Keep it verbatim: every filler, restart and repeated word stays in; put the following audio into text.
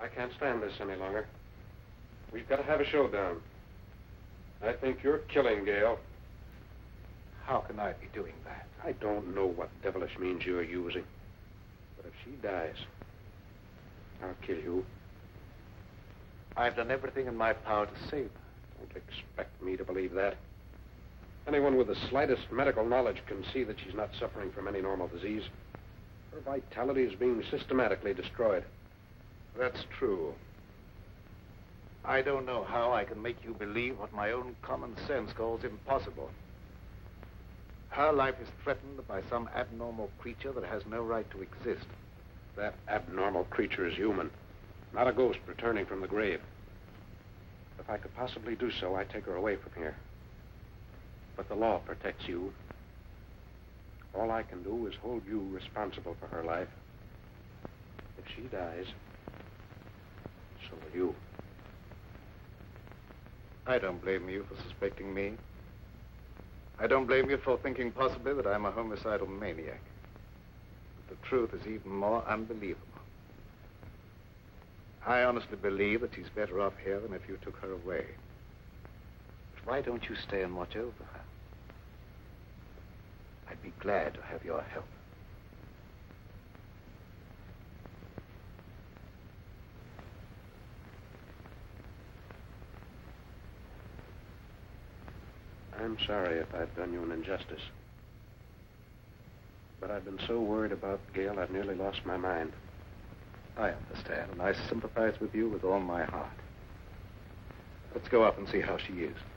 I can't stand this any longer. We've got to have a showdown. I think you're killing Gail. How can I be doing that? I don't know what devilish means you're using. But if she dies, I'll kill you. I've done everything in my power to save her. Don't expect me to believe that. Anyone with the slightest medical knowledge can see that she's not suffering from any normal disease. Her vitality is being systematically destroyed. That's true. I don't know how I can make you believe what my own common sense calls impossible. Her life is threatened by some abnormal creature that has no right to exist. That abnormal creature is human, not a ghost returning from the grave. If I could possibly do so, I'd take her away from here. But the law protects you. All I can do is hold you responsible for her life. If she dies, so will you. I don't blame you for suspecting me. I don't blame you for thinking possibly that I'm a homicidal maniac. But the truth is even more unbelievable. I honestly believe that she's better off here than if you took her away. But why don't you stay and watch over her? I'd be glad to have your help. I'm sorry if I've done you an injustice. But I've been so worried about Gail, I've nearly lost my mind. I understand, and I sympathize with you with all my heart. Let's go up and see how she is.